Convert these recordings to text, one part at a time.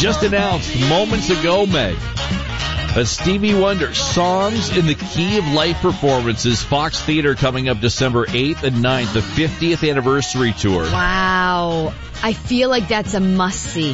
just announced moments ago, Meg, that Stevie Wonder, Songs in the Key of Life performances, Fox Theater coming up December 8th and 9th, the 50th anniversary tour. Wow. I feel like that's a must-see.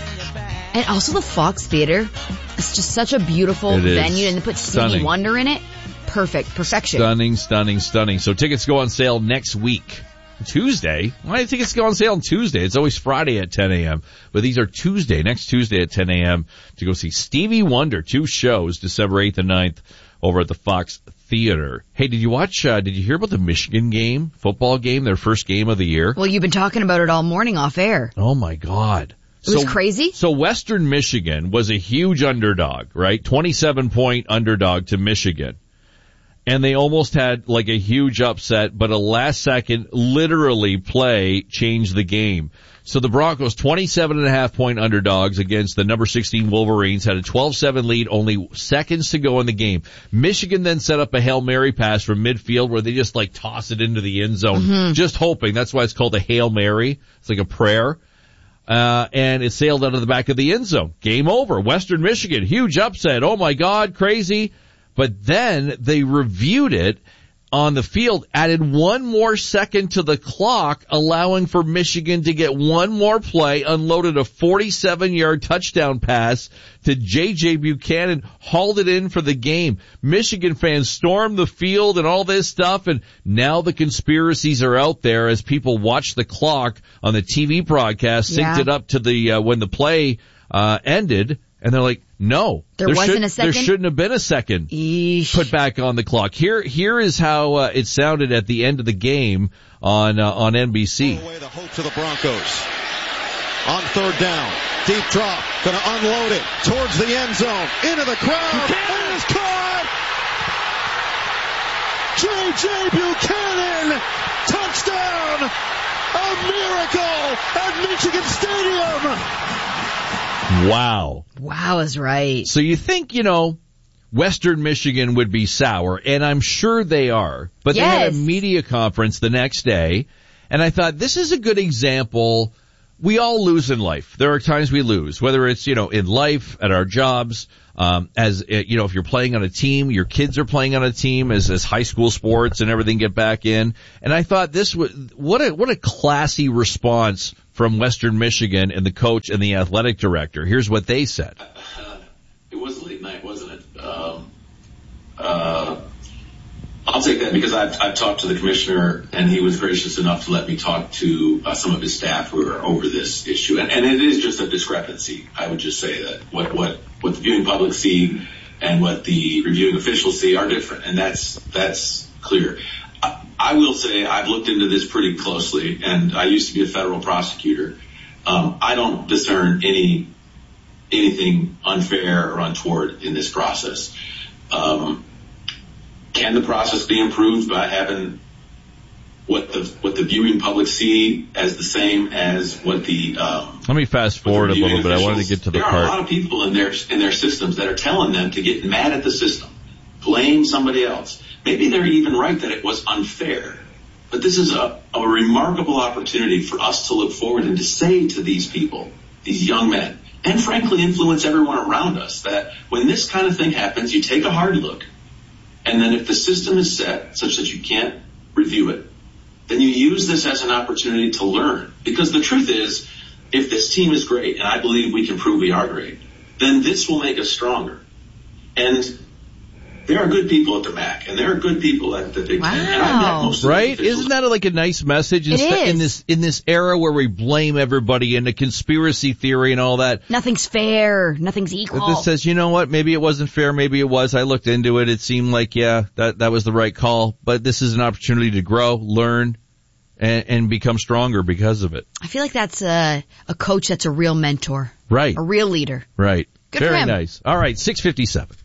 And also the Fox Theater. It's just such a beautiful venue, and they put Stevie Wonder in it. Perfection. Stunning. So tickets go on sale next week. Tuesday? Why do tickets go on sale on Tuesday? It's always Friday at 10 a.m. But these are next Tuesday at 10 a.m. to go see Stevie Wonder. 2 shows, December 8th and 9th, over at the Fox Theater. Hey, did you hear about the Michigan game, football game, their first game of the year? Well, you've been talking about it all morning off air. Oh my God. It was crazy. So Western Michigan was a huge underdog, right? 27-point underdog to Michigan. And they almost had like a huge upset, but a last-second, literally, play changed the game. So the Broncos, 27.5-point underdogs against the number 16 Wolverines, had a 12-7 lead, only seconds to go in the game. Michigan then set up a Hail Mary pass from midfield where they just like toss it into the end zone, just hoping. That's why it's called a Hail Mary. It's like a prayer. And it sailed out of the back of the end zone. Game over. Western Michigan, huge upset. Oh my God, crazy. But then they reviewed it on the field, added 1 more second to the clock, allowing for Michigan to get 1 more play, unloaded a 47-yard touchdown pass to J.J. Buchanan, hauled it in for the game. Michigan fans stormed the field and all this stuff, and now the conspiracies are out there as people watch the clock on the TV broadcast, synced it up to the when the play ended, and they're like, no, there wasn't a second. There shouldn't have been a second put back on the clock. Here is how it sounded at the end of the game on NBC. Away the hopes of the Broncos on 3rd down, deep drop, going to unload it towards the end zone, into the crowd, and it is caught. J.J. Buchanan, touchdown, a miracle at Michigan Stadium. Wow is right. So you think, Western Michigan would be sour, and I'm sure they are. But they had a media conference the next day, and I thought, this is a good example. We all lose in life. There are times we lose, whether it's, in life, at our jobs, if you're playing on a team, your kids are playing on a team as high school sports and everything get back in. And I thought what a classy response from Western Michigan and the coach and the athletic director. Here's what they said. It was late night, wasn't it? I'll take that because I've talked to the commissioner, and he was gracious enough to let me talk to some of his staff who are over this issue. And it is just a discrepancy. I would just say that what the viewing public see and what the reviewing officials see are different, and that's clear. I will say I've looked into this pretty closely, and I used to be a federal prosecutor. I don't discern anything unfair or untoward in this process. Can the process be improved by having what the viewing public see as the same as what the let me fast forward a little bit. I wanted to get to the part. There are a lot of people in their systems that are telling them to get mad at the system, blame somebody else. Maybe they're even right that it was unfair. But this is a remarkable opportunity for us to look forward and to say to these people, these young men, and frankly influence everyone around us, that when this kind of thing happens, you take a hard look. And then if the system is set such that you can't review it, then you use this as an opportunity to learn. Because the truth is, if this team is great, and I believe we can prove we are great, then this will make us stronger. And there are good people at the MAC, and there are good people at the Big Ten. And I met most of right? Isn't that like a nice message? It is. In this era where we blame everybody into conspiracy theory and all that. Nothing's fair. Nothing's equal. This says, you know what? Maybe it wasn't fair. Maybe it was. I looked into it. It seemed like, that was the right call. But this is an opportunity to grow, learn, and become stronger because of it. I feel like that's a coach that's a real mentor. Right. A real leader. Right. Good for him. Very nice. All right, 6:57.